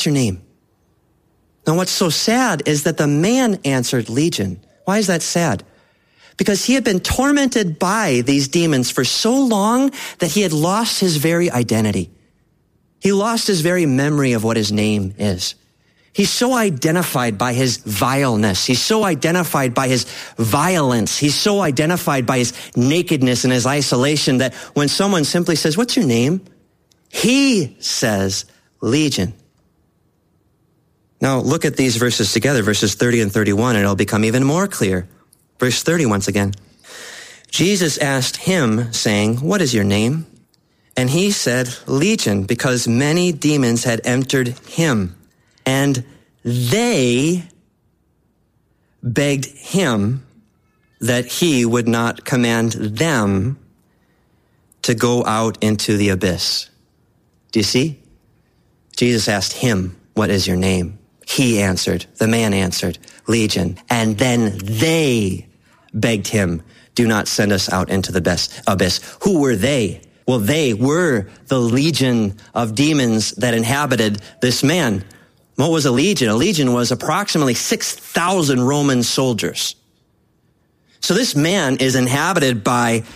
what's your name? Now, what's so sad is that the man answered Legion. Why is that sad? Because he had been tormented by these demons for so long that he had lost his very identity. He lost his very memory of what his name is. He's so identified by his vileness. He's so identified by his violence. He's so identified by his nakedness and his isolation that when someone simply says, what's your name? He says, Legion. Now look at these verses together, verses 30 and 31, and it'll become even more clear. Verse 30 once again. Jesus asked him, saying, what is your name? And he said, Legion, because many demons had entered him. And they begged him that he would not command them to go out into the abyss. Do you see? Jesus asked him, what is your name? He answered, the man answered, Legion. And then they begged him, do not send us out into the abyss. Who were they? Well, they were the legion of demons that inhabited this man. What was a legion? A legion was approximately 6,000 Roman soldiers. So this man is inhabited by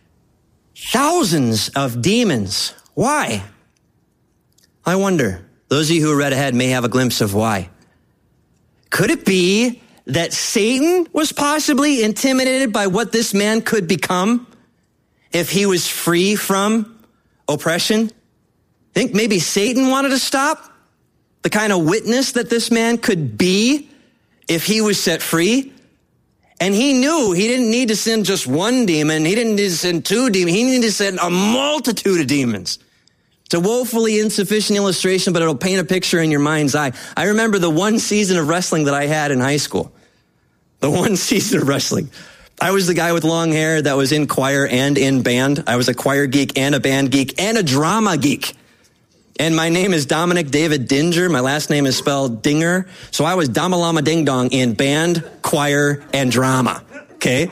thousands of demons. Why? I wonder. Those of you who read ahead may have a glimpse of why. Could it be that Satan was possibly intimidated by what this man could become if he was free from oppression? Think maybe Satan wanted to stop the kind of witness that this man could be if he was set free. And he knew he didn't need to send just one demon. He didn't need to send two demons. He needed to send a multitude of demons. It's a woefully insufficient illustration, but it'll paint a picture in your mind's eye. I remember the one season of wrestling that I had in high school. The one season of wrestling. I was the guy with long hair that was in choir and in band. I was a choir geek and a band geek and a drama geek. And my name is Dominic David Dinger. My last name is spelled Dinger. So I was Damalama Ding Dong in band, choir, and drama. Okay?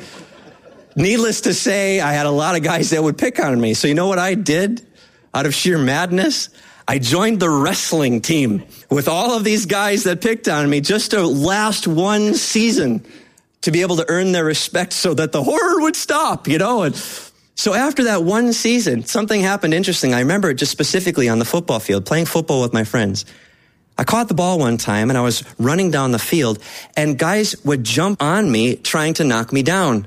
Needless to say, I had a lot of guys that would pick on me. So you know what I did? Out of sheer madness, I joined the wrestling team with all of these guys that picked on me just to last one season to be able to earn their respect so that the horror would stop, you know? And so after that one season, something happened interesting. I remember it just specifically on the football field, playing football with my friends. I caught the ball one time and I was running down the field and guys would jump on me trying to knock me down.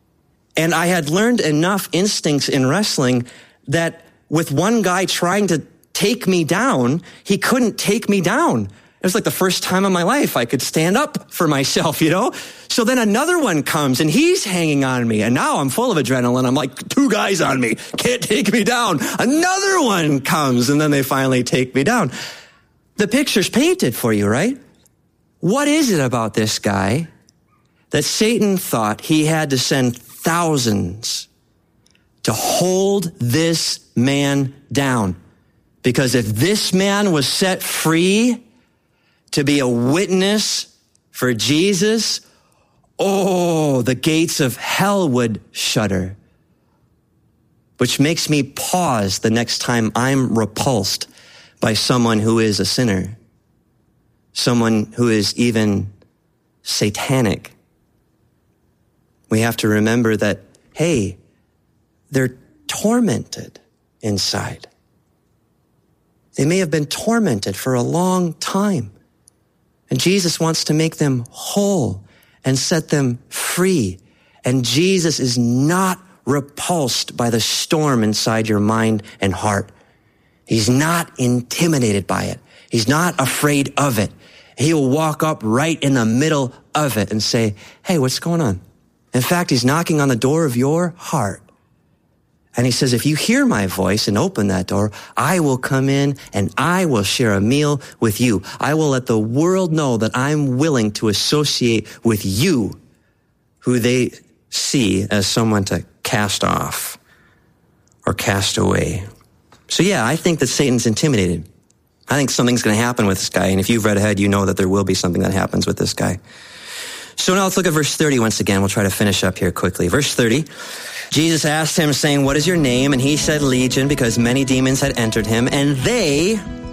And I had learned enough instincts in wrestling that with one guy trying to take me down, he couldn't take me down. It was like the first time in my life I could stand up for myself, you know? So then another one comes and he's hanging on me. And now I'm full of adrenaline. I'm like, two guys on me. Can't take me down. Another one comes and then they finally take me down. The picture's painted for you, right? What is it about this guy that Satan thought he had to send thousands to hold this man down? Because if this man was set free to be a witness for Jesus, oh, the gates of hell would shudder. Which makes me pause the next time I'm repulsed by someone who is a sinner, someone who is even satanic. We have to remember that, hey, they're tormented inside. They may have been tormented for a long time. And Jesus wants to make them whole and set them free. And Jesus is not repulsed by the storm inside your mind and heart. He's not intimidated by it. He's not afraid of it. He will walk up right in the middle of it and say, hey, what's going on? In fact, he's knocking on the door of your heart. And he says, if you hear my voice and open that door, I will come in and I will share a meal with you. I will let the world know that I'm willing to associate with you, who they see as someone to cast off or cast away. So yeah, I think that Satan's intimidated. I think something's going to happen with this guy. And if you've read ahead, you know that there will be something that happens with this guy. So now let's look at verse 30 once again. We'll try to finish up here quickly. Verse 30, Jesus asked him, saying, what is your name? And he said, Legion, because many demons had entered him. And they